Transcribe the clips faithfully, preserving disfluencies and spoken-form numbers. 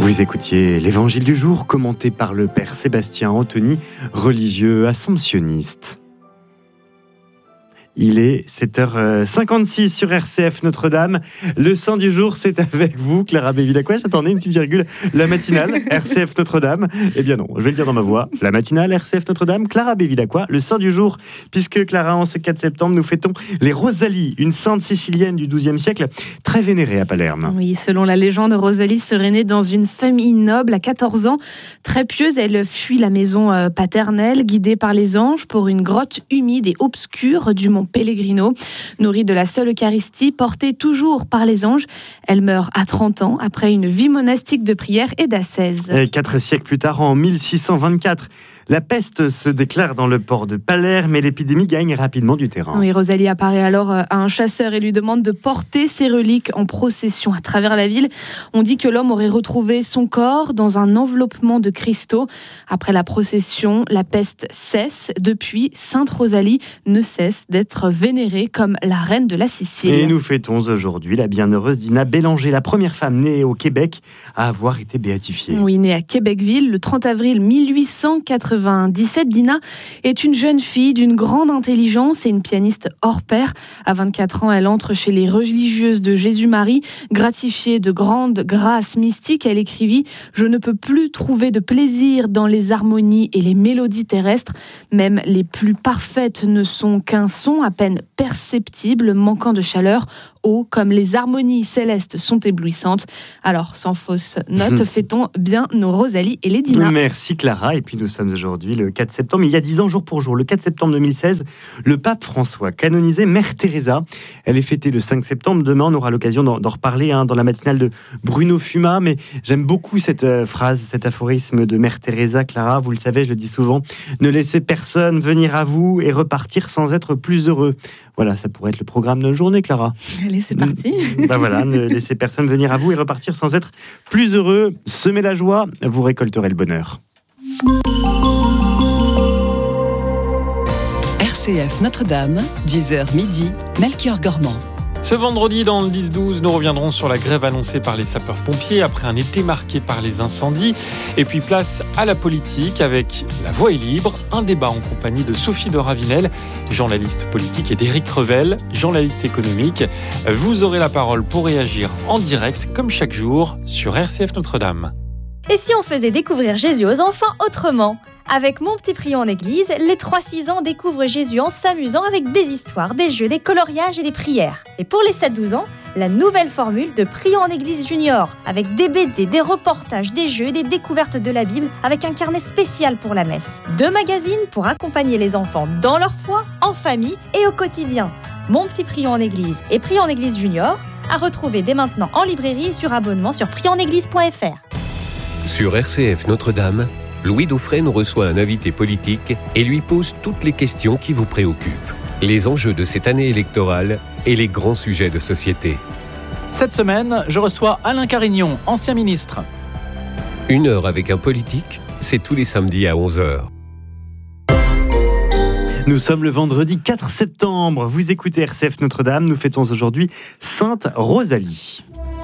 Vous écoutiez l'Évangile du jour commenté par le Père Sébastien Anthony, religieux assomptionniste. Il est sept heures cinquante-six sur R C F Notre-Dame. Le Saint du jour, c'est avec vous, Clara Bévilacqua. J'attendais une petite virgule. La matinale, R C F Notre-Dame. Eh bien non, je vais le dire dans ma voix. La matinale, R C F Notre-Dame, Clara Bévilacqua. Le Saint du jour, puisque Clara, en ce quatre septembre, nous fêtons les Rosalie, une sainte sicilienne du douzième siècle, très vénérée à Palerme. Oui, selon la légende, Rosalie serait née dans une famille noble à quatorze ans. Très pieuse, elle fuit la maison paternelle, guidée par les anges, pour une grotte humide et obscure du mont Pellegrino. Nourrie de la seule Eucharistie, portée toujours par les anges, elle meurt à trente ans après une vie monastique de prière et d'ascèse. Et quatre siècles plus tard, en mille six cent vingt-quatre, la peste se déclare dans le port de Palerme et l'épidémie gagne rapidement du terrain. Oui, Rosalie apparaît alors à un chasseur et lui demande de porter ses reliques en procession à travers la ville. On dit que l'homme aurait retrouvé son corps dans un enveloppement de cristaux. Après la procession, la peste cesse. Depuis, Sainte Rosalie ne cesse d'être vénérée comme la reine de la Sicile. Et nous fêtons aujourd'hui la bienheureuse Dina Bélanger, la première femme née au Québec à avoir été béatifiée. Oui, née à Québecville le trente avril mille huit cent quatre-vingt-dix-sept, Dina est une jeune fille d'une grande intelligence et une pianiste hors pair. À vingt-quatre ans, elle entre chez les religieuses de Jésus-Marie. Gratifiée de grandes grâces mystiques, elle écrivit « Je ne peux plus trouver de plaisir dans les harmonies et les mélodies terrestres. Même les plus parfaites ne sont qu'un son à peine perceptible, manquant de chaleur. Oh, comme les harmonies célestes sont éblouissantes. » Alors, sans fausse note, fêtons bien nos Rosalie et les Dina. Merci Clara. Et puis nous sommes aujourd'hui le quatre septembre. Il y a dix ans, jour pour jour, le quatre septembre deux mille seize, le pape François canonisait Mère Teresa. Elle est fêtée le cinq septembre. Demain, on aura l'occasion d'en, d'en reparler hein, dans la matinale de Bruno Fuma. Mais j'aime beaucoup cette euh, phrase, cet aphorisme de Mère Teresa, Clara. Vous le savez, je le dis souvent. Ne laissez personne venir à vous et repartir sans être plus heureux. Voilà, ça pourrait être le programme de la journée, Clara. Allez, c'est parti. Ben voilà, ne laissez personne venir à vous et repartir sans être plus heureux. Semez la joie, vous récolterez le bonheur. R C F Notre-Dame, dix heures midi, Melchior Gormand. Ce vendredi, dans le dix douze, nous reviendrons sur la grève annoncée par les sapeurs-pompiers après un été marqué par les incendies. Et puis place à la politique avec La Voix est libre, un débat en compagnie de Sophie de Ravinel, journaliste politique, et d'Éric Revel, journaliste économique. Vous aurez la parole pour réagir en direct, comme chaque jour, sur R C F Notre-Dame. Et si on faisait découvrir Jésus aux enfants autrement ? Avec Mon Petit Prion en Église, les trois six ans découvrent Jésus en s'amusant avec des histoires, des jeux, des coloriages et des prières. Et pour les sept douze ans, la nouvelle formule de Prion en Église Junior, avec des B D, des reportages, des jeux et des découvertes de la Bible, avec un carnet spécial pour la messe. Deux magazines pour accompagner les enfants dans leur foi, en famille et au quotidien. Mon Petit Prion en Église et Prion en Église Junior, à retrouver dès maintenant en librairie et sur abonnement sur prion en église point f r. Sur R C F Notre-Dame, Louis Dauphren reçoit un invité politique et lui pose toutes les questions qui vous préoccupent. Les enjeux de cette année électorale et les grands sujets de société. Cette semaine, je reçois Alain Carignon, ancien ministre. Une heure avec un politique, c'est tous les samedis à onze heures. Nous sommes le vendredi quatre septembre. Vous écoutez R C F Notre-Dame. Nous fêtons aujourd'hui Sainte Rosalie.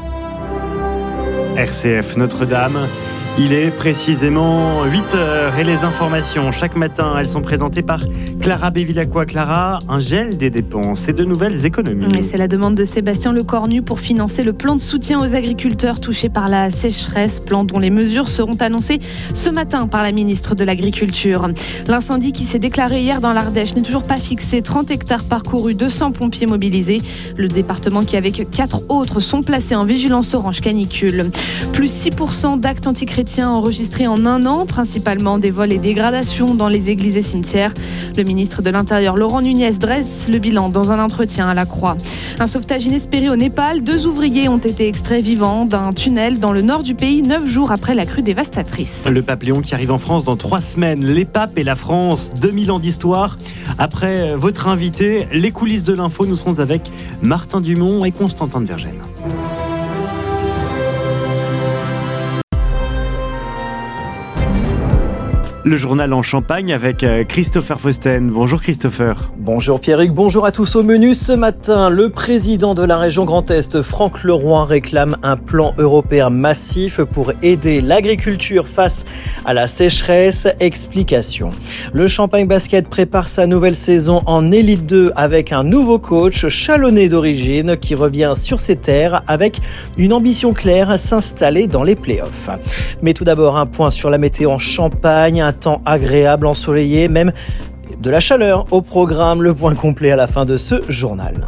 R C F Notre-Dame. Il est précisément huit heures et les informations, chaque matin, elles sont présentées par Clara Bévilacqua. Clara, un gel des dépenses et de nouvelles économies. Et c'est la demande de Sébastien Lecornu pour financer le plan de soutien aux agriculteurs touchés par la sécheresse, plan dont les mesures seront annoncées ce matin par la ministre de l'Agriculture. L'incendie qui s'est déclaré hier dans l'Ardèche n'est toujours pas fixé. trente hectares parcourus, deux cents pompiers mobilisés. Le département qui, avec quatre autres, sont placés en vigilance orange canicule. Plus six pour cent d'actes antichrétiens enregistrés en un an, principalement des vols et dégradations dans les églises et cimetières. Le ministre de l'Intérieur, Laurent Nunez, dresse le bilan dans un entretien à la Croix. Un sauvetage inespéré au Népal. Deux ouvriers ont été extraits vivants d'un tunnel dans le nord du pays, neuf jours après la crue dévastatrice. Le pape Léon qui arrive en France dans trois semaines. Les papes et la France, deux mille ans d'histoire. Après votre invité, les coulisses de l'info, nous serons avec Martin Dumont et Constantin de Vergennes. Le journal en Champagne avec Christopher Fausten. Bonjour Christopher. Bonjour Pierrick, bonjour à tous. Au menu ce matin, le président de la région Grand Est, Franck Leroy, réclame un plan européen massif pour aider l'agriculture face à la sécheresse. Explication. Le Champagne Basket prépare sa nouvelle saison en Élite deux avec un nouveau coach chalonnais d'origine qui revient sur ses terres avec une ambition claire, s'installer dans les playoffs. Mais tout d'abord, un point sur la météo en Champagne. Un temps agréable, ensoleillé, même de la chaleur au programme. Le point complet à la fin de ce journal.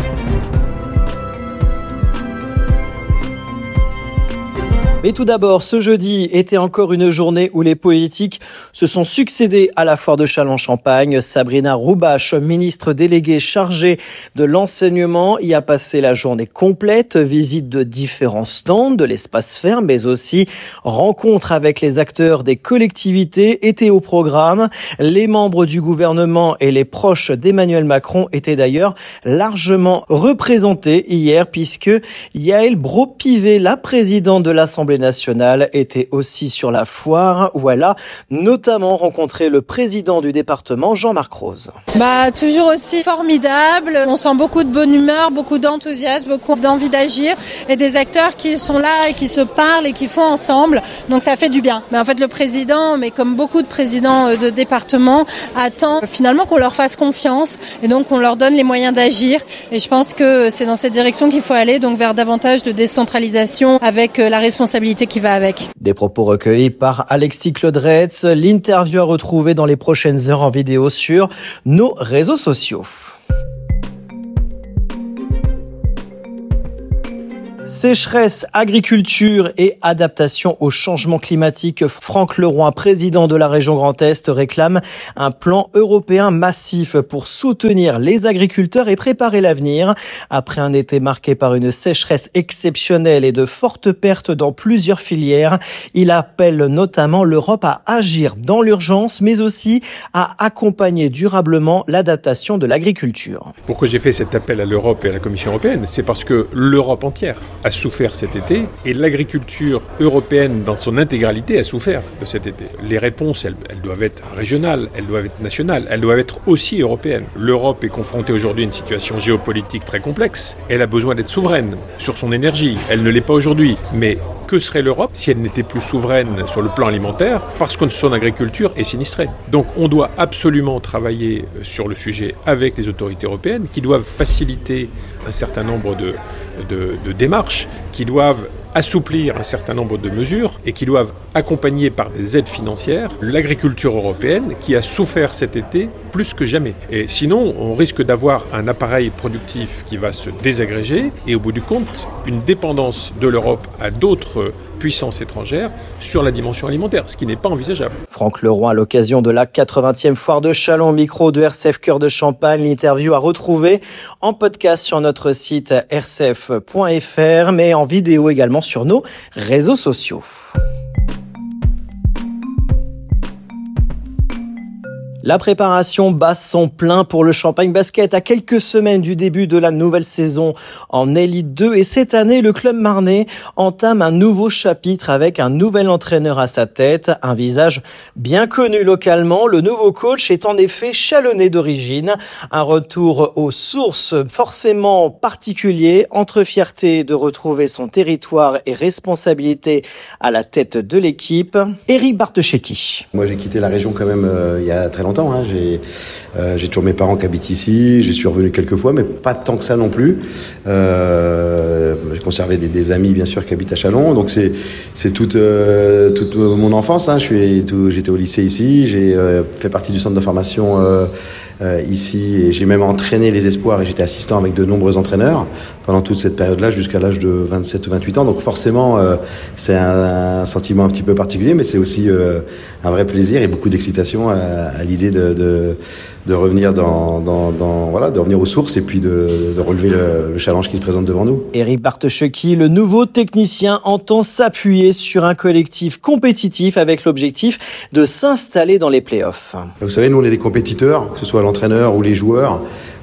Mais tout d'abord, ce jeudi était encore une journée où les politiques se sont succédés à la foire de Châlons-Champagne. Sabrina Roubache, ministre déléguée chargée de l'enseignement, y a passé la journée complète. Visite de différents stands de l'espace ferme, mais aussi rencontre avec les acteurs des collectivités étaient au programme. Les membres du gouvernement et les proches d'Emmanuel Macron étaient d'ailleurs largement représentés hier, puisque Yael Braun-Pivet, la présidente de l'Assemblée nationale, était aussi sur la foire où elle a notamment rencontré le président du département, Jean-Marc Rose. Bah, toujours aussi formidable. On sent beaucoup de bonne humeur, beaucoup d'enthousiasme, beaucoup d'envie d'agir et des acteurs qui sont là et qui se parlent et qui font ensemble. Donc ça fait du bien. Mais en fait, le président, mais comme beaucoup de présidents de département, attend finalement qu'on leur fasse confiance et donc qu'on leur donne les moyens d'agir. Et je pense que c'est dans cette direction qu'il faut aller, donc vers davantage de décentralisation avec la responsabilité qui va avec. Des propos recueillis par Alexis Claudretz. L'interview à retrouver dans les prochaines heures en vidéo sur nos réseaux sociaux. Sécheresse, agriculture et adaptation au changement climatique. Franck Leroy, président de la région Grand Est, réclame un plan européen massif pour soutenir les agriculteurs et préparer l'avenir. Après un été marqué par une sécheresse exceptionnelle et de fortes pertes dans plusieurs filières, il appelle notamment l'Europe à agir dans l'urgence, mais aussi à accompagner durablement l'adaptation de l'agriculture. Pourquoi j'ai fait cet appel à l'Europe et à la Commission européenne ? C'est parce que l'Europe entière a souffert cet été et l'agriculture européenne dans son intégralité a souffert de cet été. Les réponses, elles, elles doivent être régionales, elles doivent être nationales, elles doivent être aussi européennes. L'Europe est confrontée aujourd'hui à une situation géopolitique très complexe. Elle a besoin d'être souveraine sur son énergie. Elle ne l'est pas aujourd'hui. Mais que serait l'Europe si elle n'était plus souveraine sur le plan alimentaire parce que son agriculture est sinistrée? Donc on doit absolument travailler sur le sujet avec les autorités européennes qui doivent faciliter un certain nombre de, de, de démarches, qui doivent assouplir un certain nombre de mesures et qui doivent accompagner par des aides financières l'agriculture européenne qui a souffert cet été plus que jamais. Et sinon, on risque d'avoir un appareil productif qui va se désagréger et au bout du compte, une dépendance de l'Europe à d'autres puissances étrangères sur la dimension alimentaire, ce qui n'est pas envisageable. Franck Leroy à l'occasion de la quatre-vingtième foire de Châlons, micro de R C F Cœur de Champagne. L'interview à retrouver en podcast sur notre site r c f point f r, mais en vidéo également sur nos réseaux sociaux. La préparation bat son plein pour le Champagne Basket à quelques semaines du début de la nouvelle saison en Élite deux. Et cette année, le club marnais entame un nouveau chapitre avec un nouvel entraîneur à sa tête, un visage bien connu localement. Le nouveau coach est en effet chalonnais d'origine. Un retour aux sources forcément particulier, entre fierté de retrouver son territoire et responsabilité à la tête de l'équipe. Éric Bartecheki. Moi, j'ai quitté la région quand même euh, il y a très longtemps. Hein. J'ai, euh, j'ai toujours mes parents qui habitent ici, j'y suis revenu quelques fois, mais pas tant que ça non plus. Euh, j'ai conservé des, des amis, bien sûr, qui habitent à Châlons, donc c'est, c'est toute, euh, toute mon enfance. Hein. Je suis, tout, j'étais au lycée ici, j'ai euh, fait partie du centre de formation euh, euh, ici, et j'ai même entraîné les espoirs, et j'étais assistant avec de nombreux entraîneurs pendant toute cette période-là, jusqu'à l'âge de vingt-sept ou vingt-huit ans. Donc forcément, euh, c'est un, un sentiment un petit peu particulier, mais c'est aussi euh, un vrai plaisir et beaucoup d'excitation à, à l'idée De, de, de revenir dans, dans, dans, voilà, de revenir aux sources et puis de, de relever le, le challenge qui se présente devant nous. Éric Bartecheki, le nouveau technicien, entend s'appuyer sur un collectif compétitif avec l'objectif de s'installer dans les playoffs. Vous savez, nous on est des compétiteurs, que ce soit l'entraîneur ou les joueurs.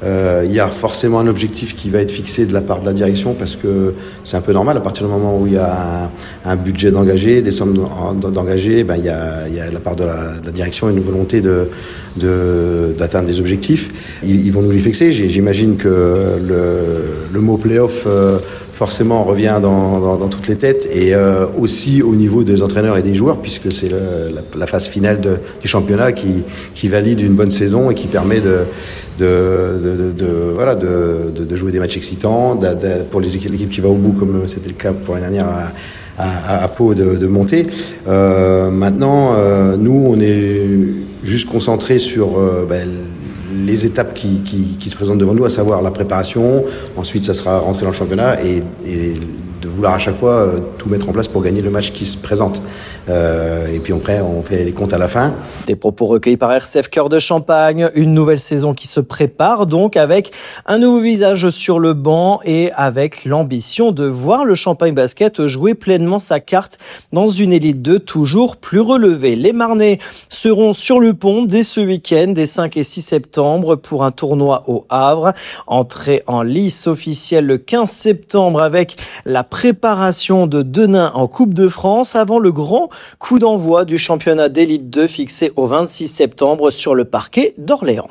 Euh, il y a forcément un objectif qui va être fixé de la part de la direction parce que c'est un peu normal. À partir du moment où il y a un, un budget d'engagé, des sommes d'engagés, ben il y a, il y a de la part de la, de la direction une volonté de, de, d'atteindre des objectifs. Ils, ils vont nous les fixer. J'imagine que le, le mot play-off euh, forcément revient dans, dans, dans toutes les têtes et euh, aussi au niveau des entraîneurs et des joueurs puisque c'est le, la, la phase finale de, du championnat qui, qui valide une bonne saison et qui permet de De, de, de, de, voilà, de, de, de jouer des matchs excitants, de, de, pour les équipes, l'équipe qui va au bout, comme c'était le cas pour l'année dernière à, à, à Pau, de, de monter. Euh, maintenant, euh, nous, on est juste concentrés sur euh, ben, les étapes qui, qui, qui se présentent devant nous, à savoir la préparation. Ensuite, ça sera rentrer dans le championnat et, et de vouloir à chaque fois euh, tout mettre en place pour gagner le match qui se présente. Euh, et puis après, on fait les comptes à la fin. Des propos recueillis par R C F Cœur de Champagne. Une nouvelle saison qui se prépare donc avec un nouveau visage sur le banc et avec l'ambition de voir le Champagne Basket jouer pleinement sa carte dans une élite deux toujours plus relevée. Les Marnais seront sur le pont dès ce week-end, des cinq et six septembre, pour un tournoi au Havre. Entrée en lice officielle le quinze septembre avec la préparation de Denain en Coupe de France avant le grand coup d'envoi du championnat d'élite deux fixé au vingt-six septembre sur le parquet d'Orléans.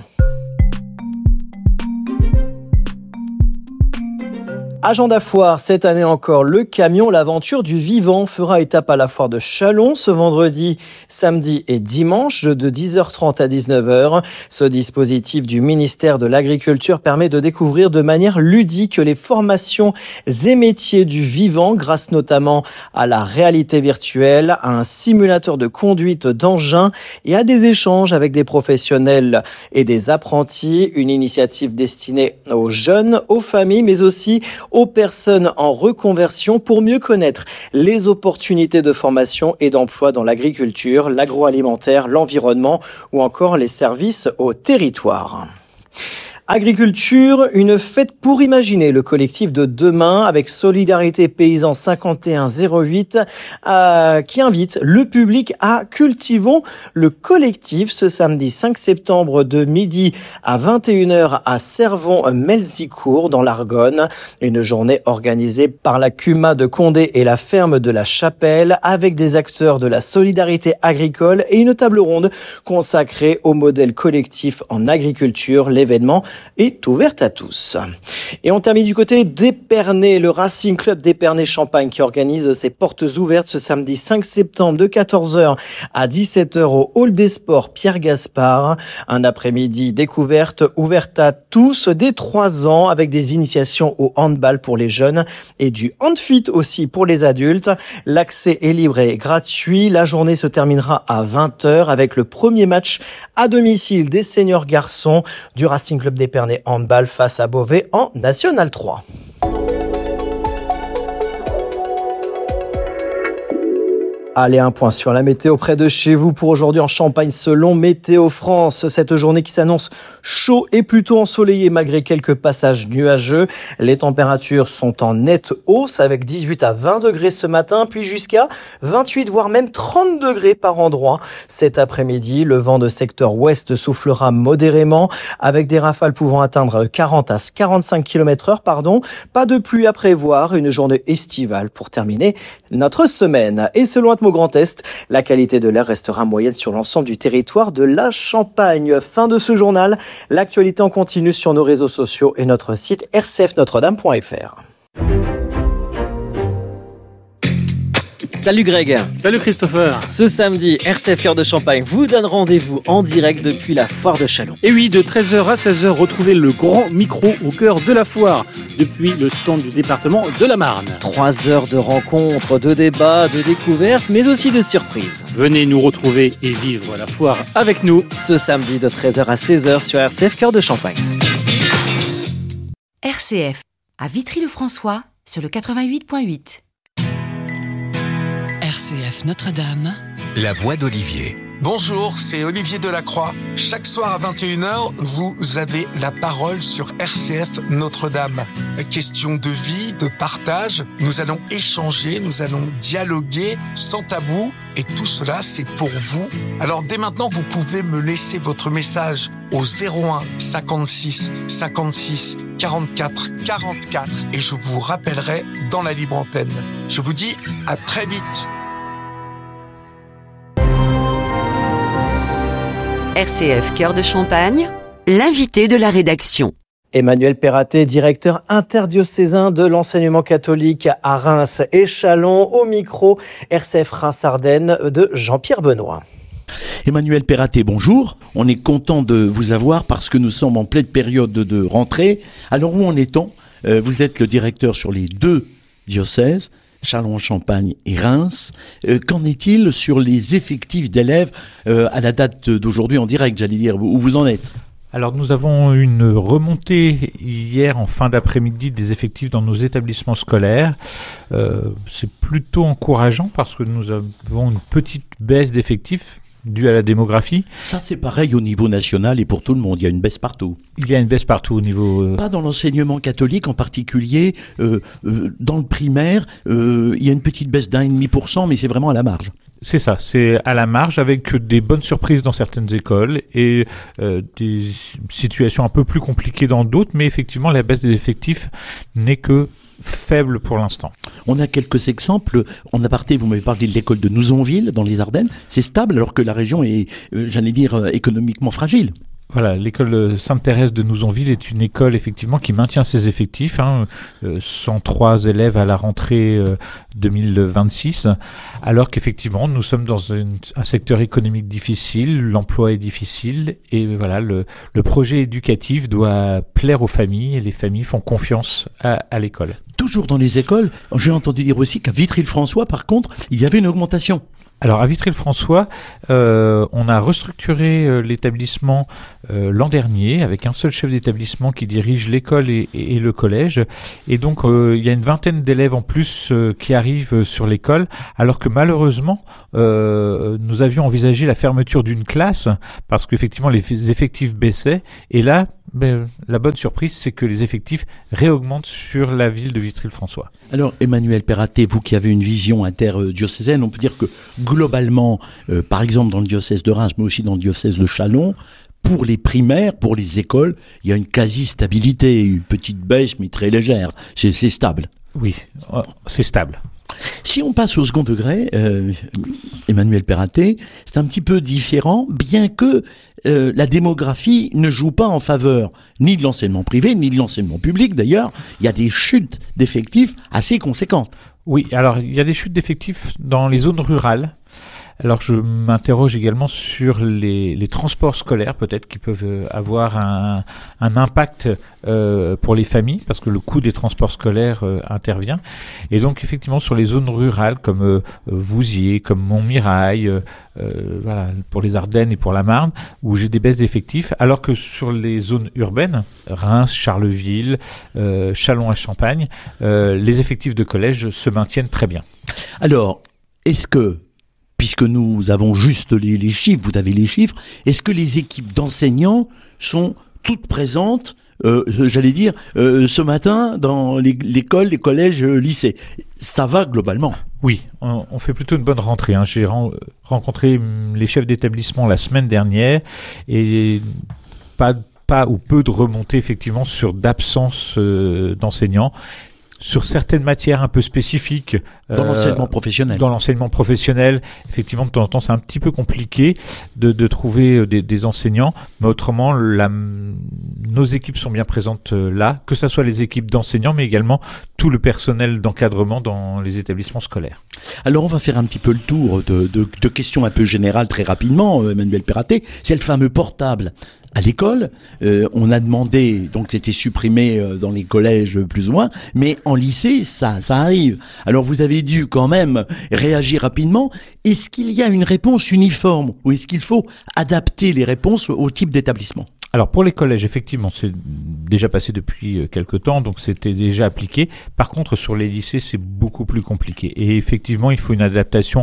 Agenda foire, cette année encore, le camion L'aventure du vivant fera étape à la foire de Châlons ce vendredi, samedi et dimanche de dix heures trente à dix-neuf heures. Ce dispositif du ministère de l'Agriculture permet de découvrir de manière ludique les formations et métiers du vivant grâce notamment à la réalité virtuelle, à un simulateur de conduite d'engins et à des échanges avec des professionnels et des apprentis. Une initiative destinée aux jeunes, aux familles, mais aussi aux personnes en reconversion pour mieux connaître les opportunités de formation et d'emploi dans l'agriculture, l'agroalimentaire, l'environnement ou encore les services au territoire. Agriculture, une fête pour imaginer. Le collectif de demain avec Solidarité Paysans cinquante et un zéro huit euh, qui invite le public à Cultivons le collectif ce samedi cinq septembre de midi à vingt et une heures à Cervon-Melzicourt dans l'Argonne. Une journée organisée par la C U M A de Condé et la ferme de la Chapelle avec des acteurs de la solidarité agricole et une table ronde consacrée au modèle collectif en agriculture. L'événement est ouverte à tous. Et on termine du côté d'Épernay, le Racing Club d'Épernay-Champagne qui organise ses portes ouvertes ce samedi cinq septembre de quatorze heures à dix-sept heures au Hall des Sports Pierre Gaspard. Un après-midi découverte ouverte à tous dès trois ans avec des initiations au handball pour les jeunes et du handfit aussi pour les adultes. L'accès est libre et gratuit. La journée se terminera à vingt heures avec le premier match à domicile des seniors garçons du Racing Club d'Épernay handball face à Beauvais en National trois. Allez, un point sur la météo près de chez vous pour aujourd'hui en Champagne selon Météo France. Cette journée qui s'annonce chaud et plutôt ensoleillée malgré quelques passages nuageux. Les températures sont en nette hausse avec dix-huit à vingt degrés ce matin, puis jusqu'à vingt-huit voire même trente degrés par endroit. Cet après-midi, le vent de secteur ouest soufflera modérément avec des rafales pouvant atteindre quarante à quarante-cinq kilomètres heure. Pardon. Pas de pluie à prévoir, une journée estivale pour terminer notre semaine. Et selon Atmo Grand Est, la qualité de l'air restera moyenne sur l'ensemble du territoire de la Champagne. Fin de ce journal. L'actualité en continue sur nos réseaux sociaux et notre site r c f notre dame point f r. Salut Greg. Salut Christopher. Ce samedi, R C F Cœur de Champagne vous donne rendez-vous en direct depuis la foire de Châlons. Et oui, de treize heures à seize heures, retrouvez le grand micro au cœur de la foire, depuis le stand du département de la Marne. Trois heures de rencontres, de débats, de découvertes, mais aussi de surprises. Venez nous retrouver et vivre la foire avec nous. Ce samedi de treize heures à seize heures sur R C F Cœur de Champagne. R C F, à Vitry-le-François, sur le quatre-vingt-huit point huit. R C F Notre-Dame. La voix d'Olivier. Bonjour, c'est Olivier Delacroix. Chaque soir à vingt et une heures, vous avez la parole sur R C F Notre-Dame. Question de vie, de partage. Nous allons échanger, nous allons dialoguer sans tabou. Et tout cela, c'est pour vous. Alors dès maintenant, vous pouvez me laisser votre message au zéro un cinquante-six cinquante-six quarante-quatre quarante-quatre et je vous rappellerai dans la libre antenne. Je vous dis à très vite. R C F Cœur de Champagne, l'invité de la rédaction. Emmanuel Perratet, directeur interdiocésain de l'enseignement catholique à Reims et Châlons, au micro R C F Reims-Ardennes de Jean-Pierre Benoît. Emmanuel Perratet, bonjour. On est content de vous avoir parce que nous sommes en pleine période de rentrée. Alors où en est-on ? euh, Vous êtes le directeur sur les deux diocèses, Châlons-en-Champagne et Reims. Euh, qu'en est-il sur les effectifs d'élèves euh, à la date d'aujourd'hui en direct, j'allais dire, où vous en êtes ? Alors nous avons une remontée hier en fin d'après-midi des effectifs dans nos établissements scolaires. Euh, c'est plutôt encourageant parce que nous avons une petite baisse d'effectifs due à la démographie. Ça c'est pareil au niveau national et pour tout le monde, il y a une baisse partout. Il y a une baisse partout au niveau... Euh... Pas dans l'enseignement catholique en particulier, euh, euh, dans le primaire, euh, il y a une petite baisse d'un virgule cinq pour cent mais c'est vraiment à la marge. C'est ça, c'est à la marge avec des bonnes surprises dans certaines écoles et euh, des situations un peu plus compliquées dans d'autres, mais effectivement la baisse des effectifs n'est que faible pour l'instant. On a quelques exemples. En aparté, vous m'avez parlé de l'école de Nouzonville dans les Ardennes. C'est stable alors que la région est, euh, j'allais dire, euh, économiquement fragile. Voilà, l'école Sainte-Thérèse de Nouzonville est une école effectivement qui maintient ses effectifs, hein, euh, cent trois élèves à la rentrée euh, deux mille vingt-six, alors qu'effectivement nous sommes dans une, un secteur économique difficile, l'emploi est difficile et voilà le, le projet éducatif doit plaire aux familles et les familles font confiance à, à l'école. Toujours dans les écoles, j'ai entendu dire aussi qu'à Vitry-le-François par contre il y avait une augmentation. Alors à Vitry-le-François, euh, on a restructuré euh, l'établissement euh, l'an dernier avec un seul chef d'établissement qui dirige l'école et, et, et le collège. Et donc euh, il y a une vingtaine d'élèves en plus euh, qui arrivent sur l'école, alors que malheureusement euh, nous avions envisagé la fermeture d'une classe parce qu'effectivement les effectifs baissaient. Et là, ben, la bonne surprise, c'est que les effectifs réaugmentent sur la ville de Vitry-le-François. Alors Emmanuel Perratet, vous qui avez une vision interdiocésaine, on peut dire que globalement, euh, par exemple dans le diocèse de Reims, mais aussi dans le diocèse de Châlons, pour les primaires, pour les écoles, il y a une quasi-stabilité, une petite baisse mais très légère, c'est, c'est stable. Oui, c'est stable. Si on passe au second degré, euh, Emmanuel Perratet, c'est un petit peu différent, bien que euh, la démographie ne joue pas en faveur ni de l'enseignement privé, ni de l'enseignement public d'ailleurs. Il y a des chutes d'effectifs assez conséquentes. Oui, alors il y a des chutes d'effectifs dans les zones rurales. Alors je m'interroge également sur les, les transports scolaires peut-être qui peuvent avoir un, un impact euh, pour les familles parce que le coût des transports scolaires euh, intervient. Et donc effectivement sur les zones rurales comme euh, Vouziers, comme Montmirail, euh, euh, voilà, pour les Ardennes et pour la Marne, où j'ai des baisses d'effectifs, alors que sur les zones urbaines, Reims, Charleville, euh, Châlons-en-Champagne, euh, les effectifs de collège se maintiennent très bien. Alors, est-ce que puisque nous avons juste les, les chiffres, vous avez les chiffres, est-ce que les équipes d'enseignants sont toutes présentes, euh, j'allais dire, euh, ce matin dans les, l'école, les collèges, euh, lycées ? Ça va globalement ? Oui, on, on fait plutôt une bonne rentrée. Hein. J'ai ren- rencontré les chefs d'établissement la semaine dernière et pas, pas ou peu de remontées effectivement sur d'absence euh, d'enseignants. Sur certaines matières un peu spécifiques. Dans euh, l'enseignement professionnel. Dans l'enseignement professionnel, effectivement, de temps en temps, c'est un petit peu compliqué de, de trouver des, des enseignants. Mais autrement, la, nos équipes sont bien présentes là, que ce soit les équipes d'enseignants, mais également tout le personnel d'encadrement dans les établissements scolaires. Alors, on va faire un petit peu le tour de, de, de questions un peu générales très rapidement, Emmanuel Perratet. C'est le fameux portable. À l'école, euh, on a demandé, donc c'était supprimé euh, dans les collèges plus ou moins, mais en lycée, ça, ça arrive. Alors vous avez dû quand même réagir rapidement. Est-ce qu'il y a une réponse uniforme ou est-ce qu'il faut adapter les réponses au type d'établissement ? Alors pour les collèges, effectivement, c'est déjà passé depuis quelques temps, donc c'était déjà appliqué. Par contre, sur les lycées, c'est beaucoup plus compliqué. Et effectivement, il faut une adaptation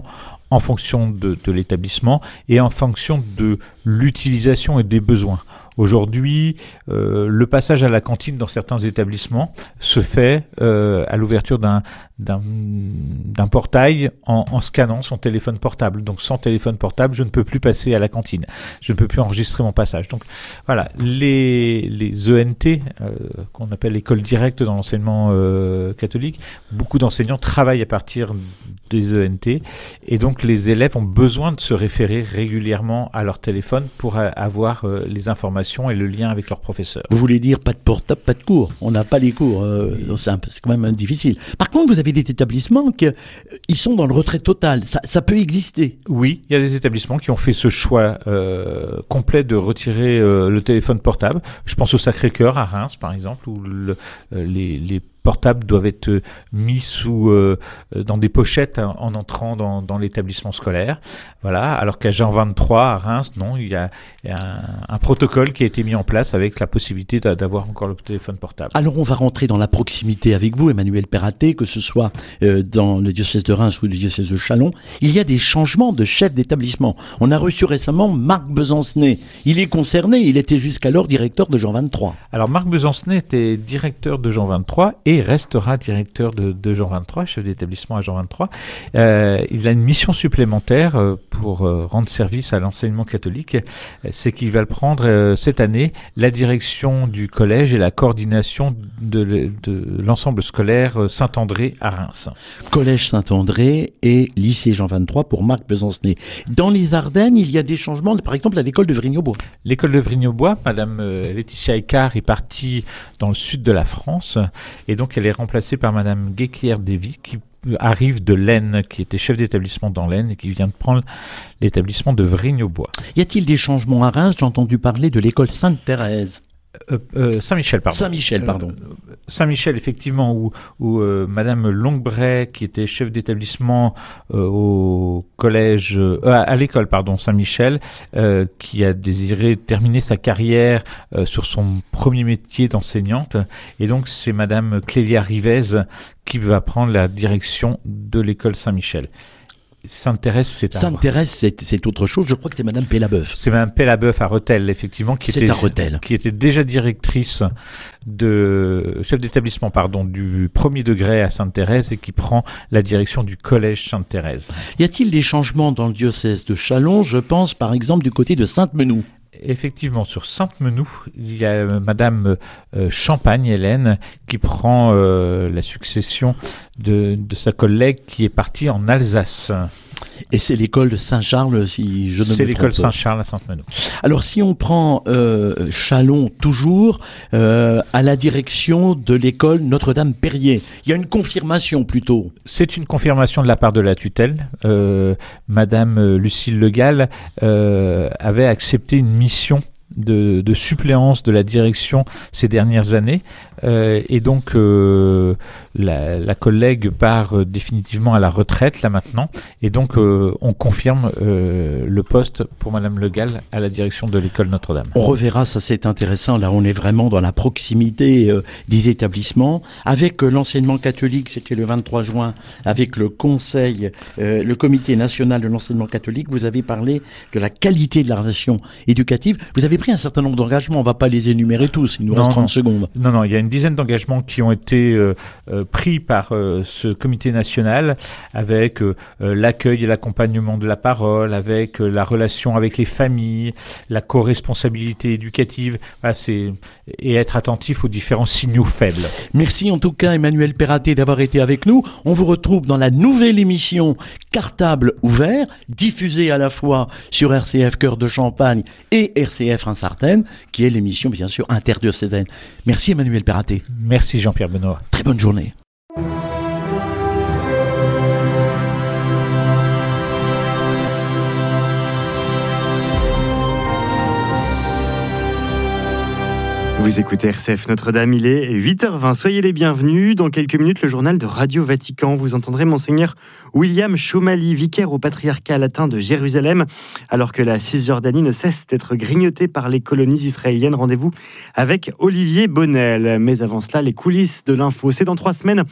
en fonction de, de l'établissement et en fonction de l'utilisation et des besoins. Aujourd'hui, euh, le passage à la cantine dans certains établissements se fait euh, à l'ouverture d'un, d'un, d'un portail en, en scannant son téléphone portable. Donc sans téléphone portable, je ne peux plus passer à la cantine. Je ne peux plus enregistrer mon passage. Donc voilà, les, les E N T, euh, qu'on appelle l'école directe dans l'enseignement euh, catholique, beaucoup d'enseignants travaillent à partir des E N T et donc les élèves ont besoin de se référer régulièrement à leur téléphone pour a, avoir euh, les informations et le lien avec leur professeur. Vous voulez dire pas de portable, pas de cours. On n'a pas les cours. Euh, c'est, un, c'est quand même difficile. Par contre, vous avez des établissements qui ils sont dans le retrait total. Ça, ça peut exister. Oui, il y a des établissements qui ont fait ce choix euh, complet de retirer euh, le téléphone portable. Je pense au Sacré-Cœur à Reims, par exemple, où le, euh, les, les portables doivent être mis sous euh, dans des pochettes en entrant dans, dans l'établissement scolaire. Voilà. Alors qu'à Jean vingt-trois à Reims, non, il y a, il y a un, un protocole qui a été mis en place avec la possibilité d'avoir encore le téléphone portable. Alors on va rentrer dans la proximité avec vous, Emmanuel Perratet, que ce soit euh, dans le diocèse de Reims ou le diocèse de Châlons. Il y a des changements de chef d'établissement. On a reçu récemment Marc Besancenay. Il est concerné, il était jusqu'alors directeur de Jean vingt-trois. Alors Marc Besancenay était directeur de Jean vingt-trois et restera directeur de, de Jean vingt-trois, chef d'établissement à Jean vingt-trois. Euh, il a une mission supplémentaire euh, pour euh, rendre service à l'enseignement catholique. C'est qu'il va le prendre euh, cette année, la direction du collège et la coordination de, de l'ensemble scolaire euh, Saint-André à Reims. Collège Saint-André et lycée Jean vingt-trois pour Marc Besancenay. Dans les Ardennes, il y a des changements, par exemple à l'école de Vrigne-aux-Bois. L'école de Vrigne-aux-Bois, Madame euh, Laetitia Icard est partie dans le sud de la France et donc elle est remplacée par Madame Guéquière-Dévy qui arrive de l'Aisne, qui était chef d'établissement dans l'Aisne et qui vient de prendre l'établissement de Vrigne-aux-Bois. Y a-t-il des changements à Reims? J'ai entendu parler de l'école Sainte-Thérèse. Euh, euh, Saint-Michel, pardon. Saint-Michel, pardon. Euh, Saint-Michel, effectivement, où, où euh, Madame Longbray, qui était chef d'établissement euh, au collège, euh, à l'école, pardon, Saint-Michel, euh, qui a désiré terminer sa carrière euh, sur son premier métier d'enseignante. Et donc, c'est Madame Clélia Rivez qui va prendre la direction de l'école Saint-Michel. Sainte-Thérèse, c'est à Sainte-Thérèse, c'est, c'est autre chose. Je crois que c'est Madame Pellabeuf. C'est Madame Pellabeuf à Rethel, effectivement, qui c'est était, à Rethel. qui était déjà directrice de, chef d'établissement, pardon, du premier degré à Sainte-Thérèse et qui prend la direction du collège Sainte-Thérèse. Y a-t-il des changements dans le diocèse de Châlons? Je pense, par exemple, du côté de Sainte-Menou. Effectivement, sur Sainte-Menou, il y a euh, Madame euh, Champagne, Hélène, qui prend euh, la succession de, de sa collègue qui est partie en Alsace. Et c'est l'école de Saint-Charles, si je ne me trompe pas. C'est l'école Saint-Charles à Sainte-Menou. Alors, si on prend euh, Châlons toujours, euh, à la direction de l'école Notre-Dame-Périer, il y a une confirmation plutôt. C'est une confirmation de la part de la tutelle. Euh, Madame Lucille Le Gall euh, avait accepté une mission de, de suppléance de la direction ces dernières années. Euh, et donc, euh, la, la collègue part euh, définitivement à la retraite, là maintenant. Et donc, euh, on confirme euh, le poste pour Madame Le Gall à la direction de l'école Notre-Dame. On reverra, ça c'est intéressant. Là, on est vraiment dans la proximité euh, des établissements. Avec euh, l'enseignement catholique, c'était le vingt-trois juin, avec le conseil, euh, le comité national de l'enseignement catholique, vous avez parlé de la qualité de la relation éducative. Vous avez pris un certain nombre d'engagements. On ne va pas les énumérer tous. Il nous non, reste trente non. secondes. Non, non, il y a une dizaine d'engagements qui ont été euh, euh, pris par euh, ce comité national avec euh, l'accueil et l'accompagnement de la parole, avec euh, la relation avec les familles, la co-responsabilité éducative, voilà, c'est, et être attentif aux différents signaux faibles. Merci en tout cas Emmanuel Perratet d'avoir été avec nous. On vous retrouve dans la nouvelle émission Cartable ouvert, diffusée à la fois sur R C F Cœur de Champagne et R C F Reims-Ardennes, qui est l'émission bien sûr interdiocésaine. Merci Emmanuel Perratet. Merci Jean-Pierre Benoît. Très bonne journée. Vous écoutez R C F Notre-Dame, il est huit heures vingt. Soyez les bienvenus. Dans quelques minutes, le journal de Radio Vatican. Vous entendrez Monseigneur William Chomali, vicaire au patriarcat latin de Jérusalem. Alors que la Cisjordanie ne cesse d'être grignotée par les colonies israéliennes, rendez-vous avec Olivier Bonnel. Mais avant cela, les coulisses de l'info. C'est dans trois semaines,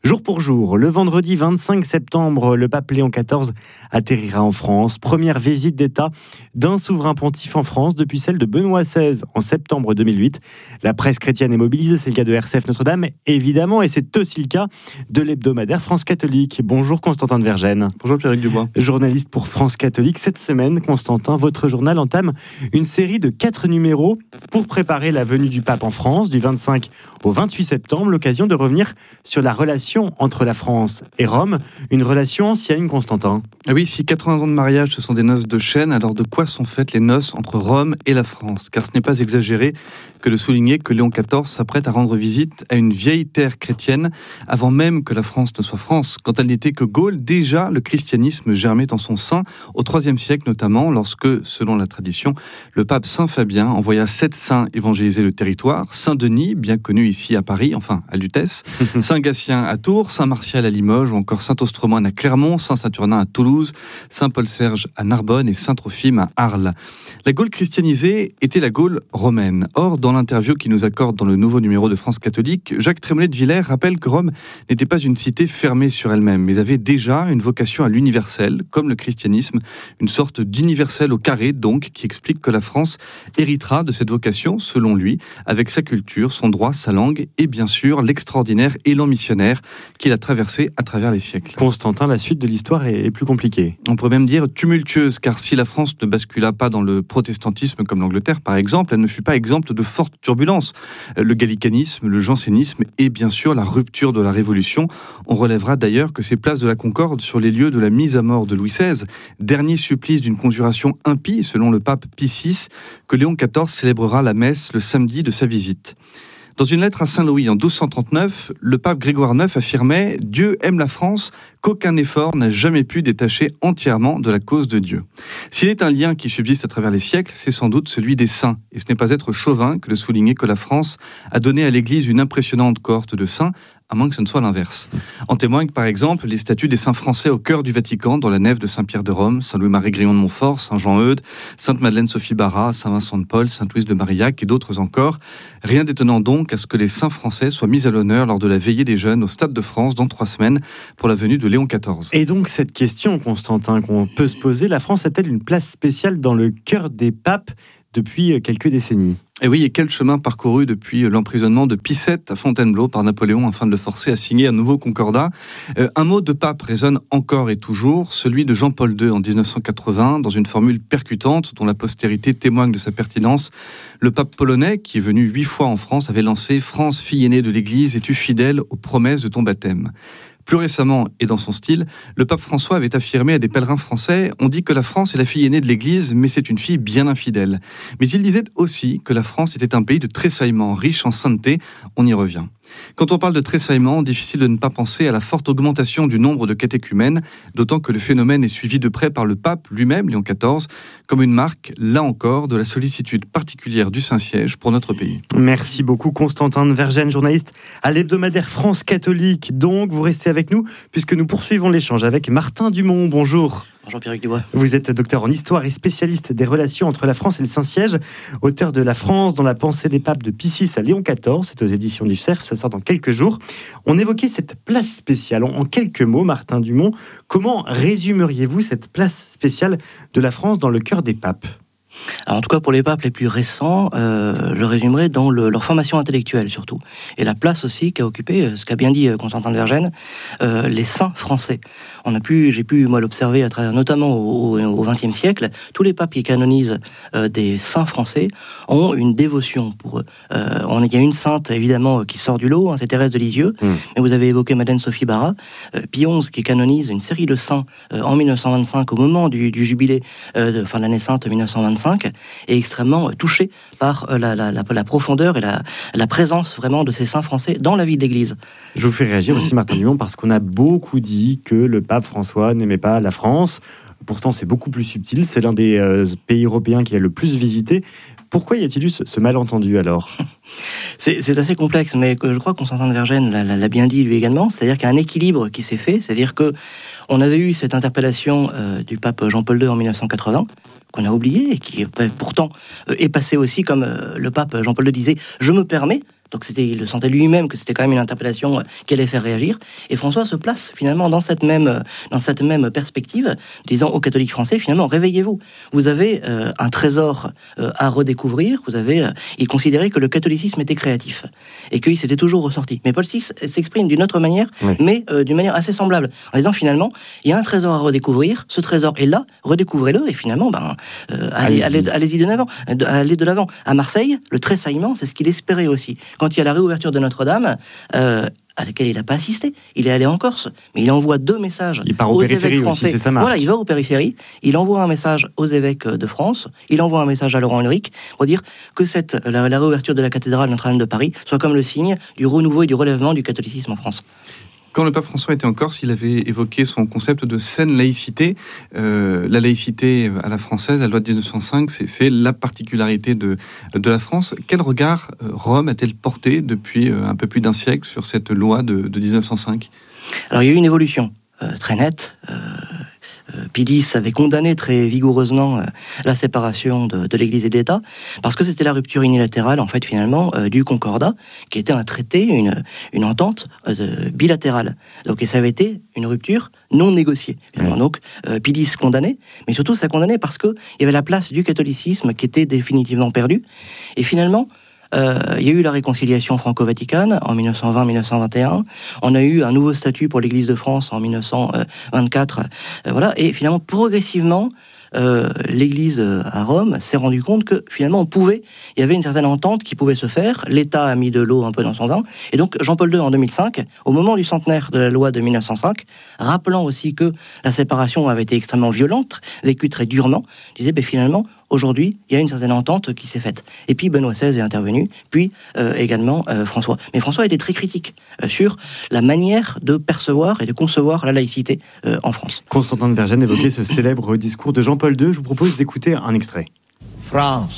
Jour pour jour, le vendredi vingt-cinq septembre, le pape Léon quatorze atterrira en France. Première visite d'État d'un souverain pontife en France depuis celle de Benoît seize en septembre deux mille huit. La presse chrétienne est mobilisée, c'est le cas de R C F Notre-Dame, évidemment, et c'est aussi le cas de l'hebdomadaire France Catholique. Bonjour Constantin de Vergennes. Bonjour Pierrick Dubois. Journaliste pour France Catholique. Cette semaine, Constantin, votre journal entame une série de quatre numéros pour préparer la venue du pape en France du vingt-cinq au vingt-huit septembre. L'occasion de revenir sur la relation entre la France et Rome, une relation ancienne, Constantin. Ah oui, si quatre-vingts ans de mariage, ce sont des noces de chêne, alors de quoi sont faites les noces entre Rome et la France ? Car ce n'est pas exagéré que de souligner que Léon quatorze s'apprête à rendre visite à une vieille terre chrétienne, avant même que la France ne soit France. Quand elle n'était que Gaule, déjà le christianisme germait en son sein, au troisième siècle notamment, lorsque, selon la tradition, le pape Saint Fabien envoya sept saints évangéliser le territoire. Saint Denis, bien connu ici à Paris, enfin à Lutèce, Saint Gatien à Tours, Saint Martial à Limoges, ou encore Saint Ostromoine à Clermont, Saint Saturnin à Toulouse, Saint Paul Serge à Narbonne et Saint Trophime à Arles. La Gaule christianisée était la Gaule romaine. Or, dans l'interview qu'il nous accorde dans le nouveau numéro de France Catholique, Jacques Trémollet de Villers rappelle que Rome n'était pas une cité fermée sur elle-même, mais avait déjà une vocation à l'universel, comme le christianisme, une sorte d'universel au carré, donc, qui explique que la France héritera de cette vocation, selon lui, avec sa culture, son droit, sa langue et bien sûr l'extraordinaire élan missionnaire qu'il a traversé à travers les siècles. Constantin, la suite de l'histoire est, est plus compliquée. On pourrait même dire tumultueuse, car si la France ne bascula pas dans le protestantisme comme l'Angleterre par exemple, elle ne fut pas exempte de fortes turbulences. Le gallicanisme, le jansénisme et bien sûr la rupture de la Révolution. On relèvera d'ailleurs que ces places de la Concorde sur les lieux de la mise à mort de Louis seize, dernier supplice d'une conjuration impie selon le pape Pie six, que Léon quatorze célébrera la messe le samedi de sa visite. Dans une lettre à Saint-Louis en douze cent trente-neuf, le pape Grégoire neuf affirmait « Dieu aime la France, qu'aucun effort n'a jamais pu détacher entièrement de la cause de Dieu ». S'il est un lien qui subsiste à travers les siècles, c'est sans doute celui des saints. Et ce n'est pas être chauvin que de souligner que la France a donné à l'Église une impressionnante cohorte de saints, à moins que ce ne soit l'inverse. En témoignent par exemple les statues des saints français au cœur du Vatican, dans la nef de Saint-Pierre de Rome, Saint-Louis-Marie Grillon de Montfort, Saint-Jean-Eudes, Sainte-Madeleine-Sophie Barra, Saint-Vincent de Paul, Sainte-Louise de Marillac et d'autres encore. Rien d'étonnant donc à ce que les saints français soient mis à l'honneur lors de la veillée des jeunes au Stade de France dans trois semaines pour la venue de Léon quatorze. Et donc cette question, Constantin, qu'on peut se poser, la France a-t-elle une place spéciale dans le cœur des papes depuis quelques décennies ? Et oui, et quel chemin parcouru depuis l'emprisonnement de Pie sept à Fontainebleau par Napoléon afin de le forcer à signer un nouveau concordat. Euh, un mot de pape résonne encore et toujours, celui de Jean-Paul deux en dix-neuf cent quatre-vingts, dans une formule percutante dont la postérité témoigne de sa pertinence. Le pape polonais, qui est venu huit fois en France, avait lancé « France, fille aînée de l'Église, es-tu fidèle aux promesses de ton baptême ?» Plus récemment, et dans son style, le pape François avait affirmé à des pèlerins français « On dit que la France est la fille aînée de l'Église, mais c'est une fille bien infidèle. » Mais il disait aussi que la France était un pays de tressaillement, riche en sainteté. On y revient. Quand on parle de tressaillement, difficile de ne pas penser à la forte augmentation du nombre de catéchumènes, d'autant que le phénomène est suivi de près par le pape lui-même, Léon quatorze, comme une marque, là encore, de la sollicitude particulière du Saint-Siège pour notre pays. Merci beaucoup Constantin de Vergennes, journaliste à l'hebdomadaire France Catholique. Donc, vous restez avec nous, puisque nous poursuivons l'échange avec Martin Dumont. Bonjour. Bonjour Pierrick Dubois. Vous êtes docteur en histoire et spécialiste des relations entre la France et le Saint-Siège, auteur de La France dans la pensée des papes de Pie six à Léon quatorze, c'est aux éditions du Cerf, ça sort dans quelques jours. On évoquait cette place spéciale. En quelques mots, Martin Dumont, comment résumeriez-vous cette place spéciale de la France dans le cœur des papes ? Alors, en tout cas, pour les papes les plus récents, euh, je résumerai dans le, leur formation intellectuelle surtout. Et la place aussi qu'a occupé, ce qu'a bien dit Constantin de Vergennes, euh, les saints français. On a pu, j'ai pu, moi, l'observer à travers, notamment au vingtième siècle, tous les papes qui canonisent euh, des saints français ont une dévotion pour eux. Euh, on, il y a une sainte, évidemment, qui sort du lot, hein, c'est Thérèse de Lisieux, mmh. mais vous avez évoqué Madeleine Sophie Barra, euh, Pie onze qui canonise une série de saints euh, en mille neuf cent vingt-cinq, au moment du, du jubilé euh, de fin de l'année sainte mille neuf cent vingt-cinq, est extrêmement touché par la, la, la, la profondeur et la, la présence vraiment de ces saints français dans la vie de l'Église. Je vous fais réagir aussi, Martin Dumont, parce qu'on a beaucoup dit que le pape François n'aimait pas la France. Pourtant, c'est beaucoup plus subtil. C'est l'un des euh, pays européens qui a le plus visité. Pourquoi y a-t-il eu ce, ce malentendu alors ? c'est, c'est assez complexe, mais je crois que Constantin de Vergennes l'a, l'a bien dit lui également. C'est-à-dire qu'il y a un équilibre qui s'est fait. C'est-à-dire que on avait eu cette interpellation euh, du pape Jean-Paul deux en mille neuf cent quatre-vingts, qu'on a oublié et qui pourtant euh, est passé aussi comme euh, le pape Jean-Paul deux disait « Je me permets ». Donc c'était, il le sentait lui-même que c'était quand même une interpellation qui allait faire réagir. Et François se place finalement dans cette même, dans cette même perspective, disant aux catholiques français, finalement, réveillez-vous. Vous avez euh, un trésor euh, à redécouvrir. Vous avez, euh, il considérait que le catholicisme était créatif et qu'il s'était toujours ressorti. Mais Paul six s'exprime d'une autre manière, oui. mais euh, d'une manière assez semblable, en disant finalement, il y a un trésor à redécouvrir. Ce trésor est là, redécouvrez-le et finalement, ben, euh, allez, allez-y. Allez, allez-y de l'avant. Allez de l'avant. À Marseille, le tressaillement, c'est ce qu'il espérait aussi. Quand il y a la réouverture de Notre-Dame, euh, à laquelle il n'a pas assisté, il est allé en Corse, mais il envoie deux messages. Il part aux, aux périphéries aussi, c'est sa marque. Voilà, il va aux périphéries, il envoie un message aux évêques de France, il envoie un message à Laurent Ulrich pour dire que cette, la, la réouverture de la cathédrale Notre-Dame de Paris soit comme le signe du renouveau et du relèvement du catholicisme en France. Quand le pape François était en Corse, il avait évoqué son concept de saine laïcité. Euh, la laïcité à la française, la loi de dix-neuf cent cinq, c'est, c'est la particularité de, de la France. Quel regard euh, Rome a-t-elle porté depuis euh, un peu plus d'un siècle sur cette loi de, de dix-neuf cent cinq ? Alors il y a eu une évolution euh, très nette. Euh... Pie X avait condamné très vigoureusement euh, la séparation de, de l'Église et de l'État, parce que c'était la rupture unilatérale, en fait, finalement, euh, du Concordat, qui était un traité, une, une entente euh, bilatérale. Donc, et ça avait été une rupture non négociée. Mmh. Donc, euh, Pie X condamné, mais surtout, ça condamné parce qu'il y avait la place du catholicisme qui était définitivement perdue. Et finalement, Euh, il y a eu la réconciliation franco-vaticane en dix-neuf cent vingt dix-neuf cent vingt et un. On a eu un nouveau statut pour l'Église de France en dix-neuf cent vingt-quatre. Euh, voilà. Et finalement, progressivement, euh, l'Église à Rome s'est rendu compte que finalement, on pouvait, il y avait une certaine entente qui pouvait se faire. L'État a mis de l'eau un peu dans son vin. Et donc, Jean-Paul deux, en deux mille cinq, au moment du centenaire de la loi de dix-neuf cent cinq, rappelant aussi que la séparation avait été extrêmement violente, vécue très durement, disait, ben, finalement, aujourd'hui, il y a une certaine entente qui s'est faite. Et puis Benoît seize est intervenu, puis euh, également euh, François. Mais François était très critique euh, sur la manière de percevoir et de concevoir la laïcité euh, en France. Constantin de Vergennes évoquait ce célèbre discours de Jean-Paul deux. Je vous propose d'écouter un extrait. France,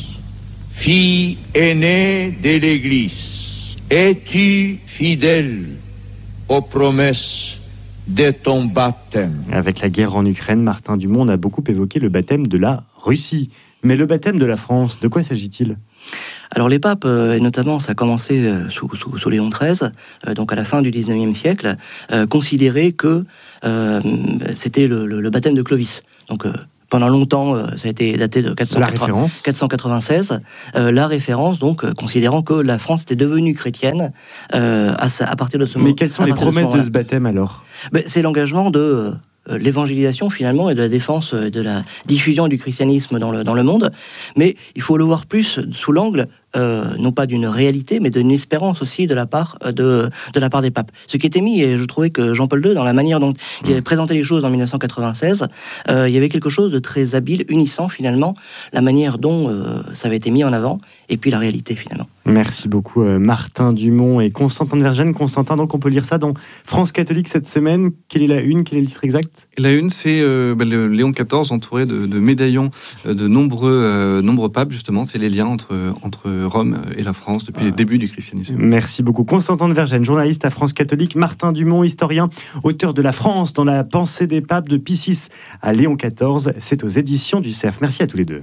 fille aînée de l'Église, es-tu fidèle aux promesses de ton baptême? Avec la guerre en Ukraine, Martin Dumont a beaucoup évoqué le baptême de la Russie. Mais le baptême de la France, de quoi s'agit-il ? Alors les papes, euh, et notamment ça a commencé euh, sous, sous, sous Léon treize, euh, donc à la fin du dix-neuvième siècle, euh, considéraient que euh, c'était le, le, le baptême de Clovis. Donc euh, pendant longtemps, euh, ça a été daté de quatre cent quatre-vingt-seize. Euh, la référence, donc, euh, considérant que la France était devenue chrétienne euh, à, à partir de ce moment. Mais quelles sont les promesses de, de ce baptême alors ? Ben, c'est l'engagement de euh, l'évangélisation finalement et de la défense de la diffusion du christianisme dans le, dans le monde. Mais il faut le voir plus sous l'angle Euh, non pas d'une réalité, mais d'une espérance aussi de la part de, de la part des papes. Ce qui était mis, et je trouvais que Jean-Paul deux, dans la manière dont il avait présenté les choses en dix-neuf cent quatre-vingt-seize, euh, il y avait quelque chose de très habile, unissant finalement la manière dont euh, ça avait été mis en avant, et puis la réalité finalement. Merci beaucoup euh, Martin Dumont et Constantin de Vergennes. Constantin, donc on peut lire ça dans France catholique cette semaine. Quelle est la une ? Quel est le titre exact ? La une, c'est euh, bah, le Léon quatorze entouré de, de médaillons euh, de nombreux, euh, nombreux papes, justement. C'est les liens entre, entre Rome et la France depuis ah. les débuts du christianisme. Merci beaucoup. Constantin de Vergennes, journaliste à France catholique. Martin Dumont, historien, auteur de La France dans la pensée des papes, de Pie six à Léon quatorze. C'est aux éditions du Cerf. Merci à tous les deux.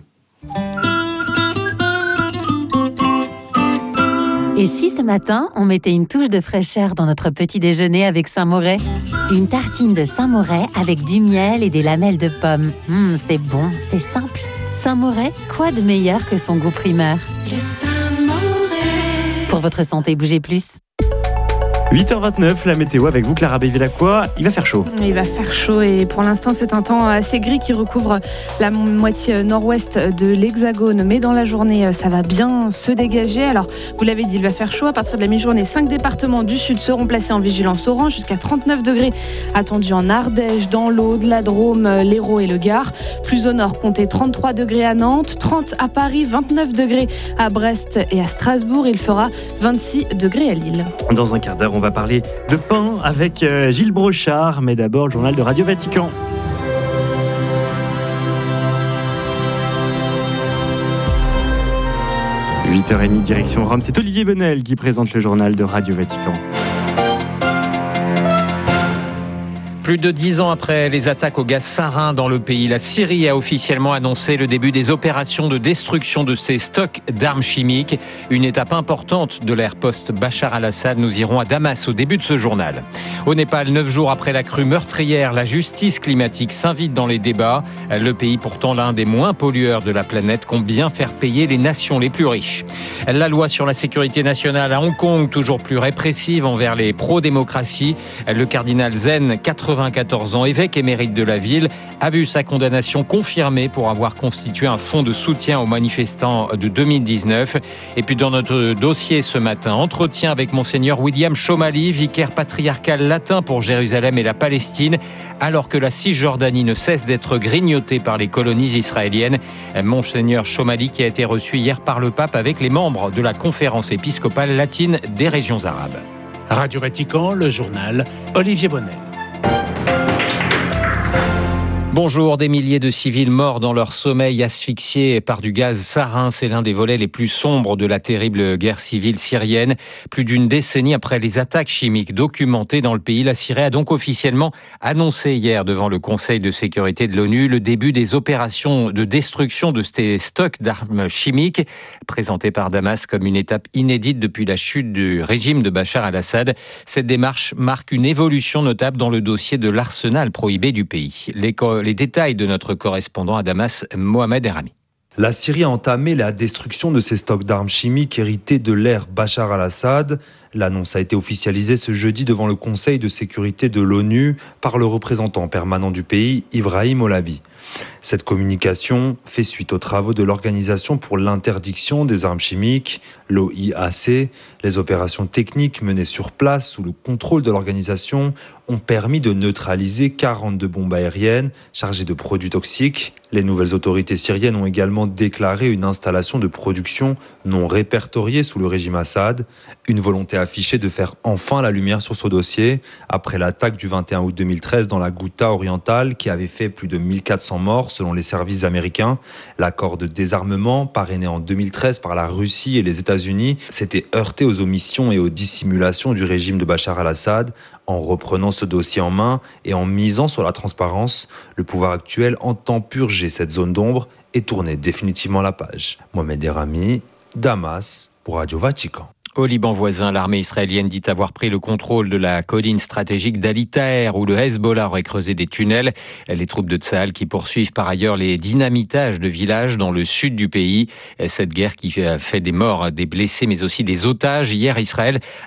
Et si ce matin, on mettait une touche de fraîcheur dans notre petit déjeuner avec Saint-Moret ? Une tartine de Saint-Moret avec du miel et des lamelles de pommes. Mmh, c'est bon, c'est simple. Saint-Moret, quoi de meilleur que son goût primeur ? Le Saint-Moret. Pour votre santé, bougez plus. huit heures vingt-neuf, la météo avec vous, Clara Bévilacqua. Il va faire chaud. Il va faire chaud et pour l'instant, c'est un temps assez gris qui recouvre la moitié nord-ouest de l'Hexagone. Mais dans la journée, ça va bien se dégager. Alors, vous l'avez dit, il va faire chaud. À partir de la mi-journée, cinq départements du sud seront placés en vigilance orange. Jusqu'à trente-neuf degrés attendus en Ardèche, dans l'Aude, la Drôme, l'Hérault et le Gard. Plus au nord, comptez trente-trois degrés à Nantes, trente à Paris, vingt-neuf degrés à Brest et à Strasbourg. Il fera vingt-six degrés à Lille. Dans un quart d'heure, on va parler de pain avec Gilles Brochard, mais d'abord le journal de Radio Vatican. huit heures trente, direction Rome. C'est Olivier Bonnel qui présente le journal de Radio Vatican. Plus de dix ans après les attaques au gaz sarin dans le pays, la Syrie a officiellement annoncé le début des opérations de destruction de ses stocks d'armes chimiques. Une étape importante de l'ère post-Bachar al-Assad. Nous irons à Damas au début de ce journal. Au Népal, neuf jours après la crue meurtrière, la justice climatique s'invite dans les débats. Le pays, pourtant l'un des moins pollueurs de la planète, compte bien faire payer les nations les plus riches. La loi sur la sécurité nationale à Hong Kong, toujours plus répressive envers les pro-démocraties. Le cardinal Zen, quatre-vingt-quatorze ans, évêque émérite de la ville, a vu sa condamnation confirmée pour avoir constitué un fonds de soutien aux manifestants de deux mille dix-neuf. Et puis dans notre dossier ce matin, entretien avec Monseigneur William Chomali, vicaire patriarcal latin pour Jérusalem et la Palestine, alors que la Cisjordanie ne cesse d'être grignotée par les colonies israéliennes. Monseigneur Chomali qui a été reçu hier par le pape avec les membres de la conférence épiscopale latine des régions arabes. Radio Vatican, le journal, Olivier Bonnet. Bonjour, des milliers de civils morts dans leur sommeil, asphyxiés par du gaz sarin. C'est l'un des volets les plus sombres de la terrible guerre civile syrienne. Plus d'une décennie après les attaques chimiques documentées dans le pays, la Syrie a donc officiellement annoncé hier devant le Conseil de sécurité de l'ONU le début des opérations de destruction de ces stocks d'armes chimiques, présentées par Damas comme une étape inédite depuis la chute du régime de Bachar al-Assad. Cette démarche marque une évolution notable dans le dossier de l'arsenal prohibé du pays. Les Les détails de notre correspondant à Damas, Mohamed Erami. La Syrie a entamé la destruction de ses stocks d'armes chimiques hérités de l'ère Bachar al-Assad. L'annonce a été officialisée ce jeudi devant le Conseil de sécurité de l'ONU par le représentant permanent du pays, Ibrahim Olabi. Cette communication fait suite aux travaux de l'Organisation pour l'interdiction des armes chimiques, l'O I A C. Les opérations techniques menées sur place sous le contrôle de l'organisation ont permis de neutraliser quarante-deux bombes aériennes chargées de produits toxiques. Les nouvelles autorités syriennes ont également déclaré une installation de production non répertoriée sous le régime Assad. Une volonté affichée de faire enfin la lumière sur ce dossier après l'attaque du vingt et un août deux mille treize dans la Ghouta orientale qui avait fait plus de mille quatre cents morts selon les services américains. L'accord de désarmement parrainé en deux mille treize par la Russie et les États-Unis s'était heurté aux omissions et aux dissimulations du régime de Bachar al-Assad. En reprenant ce dossier en main et en misant sur la transparence, le pouvoir actuel entend purger cette zone d'ombre et tourner définitivement la page. Mohamed Erami, Damas, pour Radio Vatican. Au Liban voisin, l'armée israélienne dit avoir pris le contrôle de la colline stratégique d'Ali Taher où le Hezbollah aurait creusé des tunnels. Les troupes de Tsahal qui poursuivent par ailleurs les dynamitages de villages dans le sud du pays. Cette guerre qui fait des morts, des blessés mais aussi des otages. Hier, Israël